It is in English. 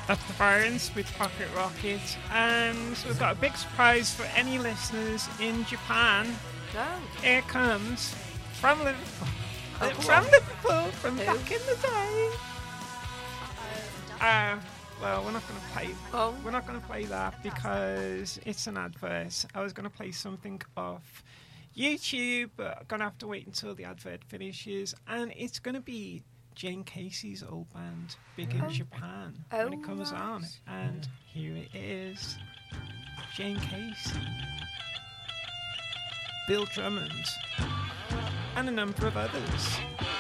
at the Barons with Pocket Rocket, and we've got a big surprise for any listeners in Japan. Oh. Here comes from Liverpool. Oh, From Liverpool, from Who? back in the day. Well, we're not going to play. Oh. We're not going to play that because it's an advert. I was going to play something off YouTube, but I'm going to have to wait until the advert finishes, and it's going to be Jane Casey's old band, Big in Japan, when it comes on. And here it is, Jane Casey, Bill Drummond, and a number of others.